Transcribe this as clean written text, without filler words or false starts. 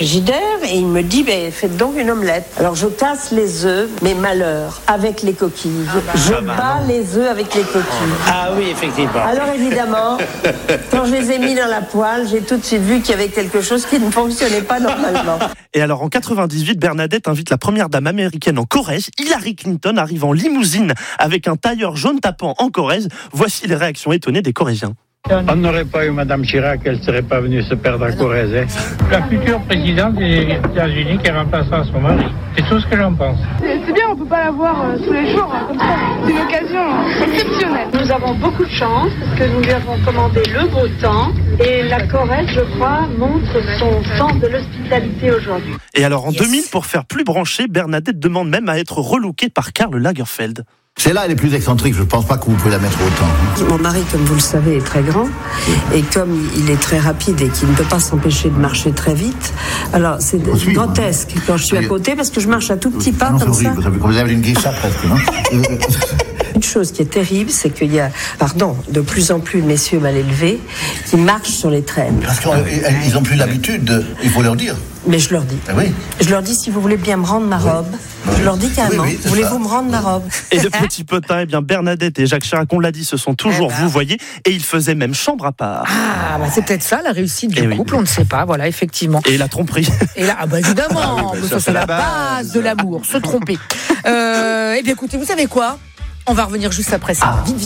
frigidaire et il me dit faites donc une omelette. Alors je casse les œufs, mais malheur, avec les coquilles. Je bats les œufs avec les coquilles. Ah oui, effectivement. Alors évidemment, quand je les ai mis dans la poêle, j'ai tout de suite vu qu'il y avait quelque chose qui ne fonctionnait pas normalement. Et alors en 98, Bernadette invite la première dame américaine en Corrèze. Hillary Clinton arrive en limousine avec un tailleur jaune tapant en Corrèze. Voici les réactions étonnées des Corréziens. On n'aurait pas eu Mme Chirac, elle ne serait pas venue se perdre à Corrèze. La future présidente des États-Unis qui remplacera son mari. C'est tout ce que j'en pense. C'est bien, on ne peut pas la voir tous les jours comme ça. C'est une occasion exceptionnelle. Nous avons beaucoup de chance parce que nous lui avons commandé le beau temps. Et la Corrèze, je crois, montre son sens de l'hospitalité aujourd'hui. Et alors en 2000, pour faire plus branché, Bernadette demande même à être relookée par Karl Lagerfeld. Celle-là, elle est plus excentrique, je ne pense pas que vous pouvez la mettre autant. Mon mari, comme vous le savez, est très grand et comme il est très rapide et qu'il ne peut pas s'empêcher de marcher très vite, alors c'est grotesque quand je suis à côté parce que je marche à tout petits pas comme ça. Vous avez une geisha presque, non? Une chose qui est terrible, c'est qu'il y a, de plus en plus de messieurs mal élevés qui marchent sur les traînes. Parce qu'ils n'ont plus l'habitude, il faut leur dire. Mais je leur dis. Ah oui. Je leur dis, si vous voulez bien me rendre ma robe, je leur dis carrément, voulez-vous me rendre ma robe? Et de petits potins, Bernadette et Jacques Chirac, on l'a dit, se sont toujours vouvoyés et ils faisaient même chambre à part. Ah, c'est peut-être ça la réussite du couple, on ne sait pas, voilà, effectivement. Et la tromperie. Et là, évidemment, ça c'est la base de l'amour, se tromper. Eh bien écoutez, vous savez quoi? On va revenir juste après ça. Vite.